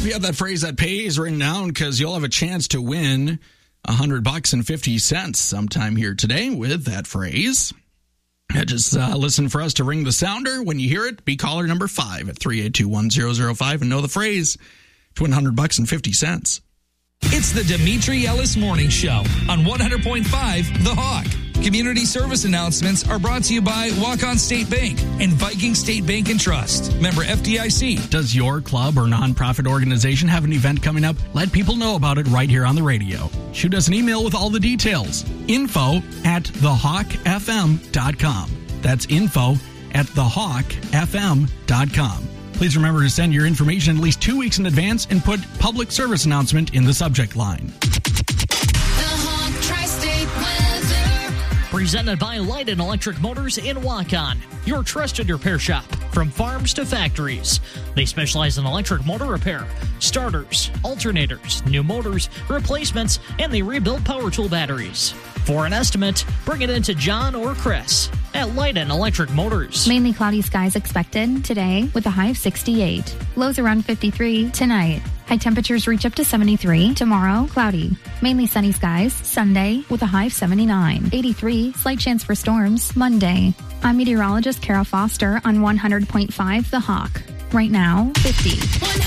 you have that phrase that pays written down, because you'll have a chance to win $100.50 sometime here today with that phrase. Just listen for us to ring the sounder. When you hear it, be caller number 5 at 382-1005 and know the phrase to win $100.50. It's the Dimitri Ellis Morning Show on 100.5 The Hawk. Community service announcements are brought to you by Walk-On State Bank and Viking State Bank and Trust. Member FDIC. Does your club or nonprofit organization have an event coming up? Let people know about it right here on the radio. Shoot us an email with all the details. info@thehawkfm.com. That's info@thehawkfm.com. Please remember to send your information at least 2 weeks in advance and put public service announcement in the subject line. Presented by Light and Electric Motors in Waukon, your trusted repair shop from farms to factories. They specialize in electric motor repair, starters, alternators, new motors, replacements, and they rebuild power tool batteries. For an estimate, bring it into John or Chris at Light and Electric Motors. Mainly cloudy skies expected today with a high of 68. Lows around 53 tonight. High temperatures reach up to 73. Tomorrow, cloudy. Mainly sunny skies. Sunday with a high of 79. 83, slight chance for storms. Monday. I'm meteorologist Carol Foster on 100.5 The Hawk. Right now, 50.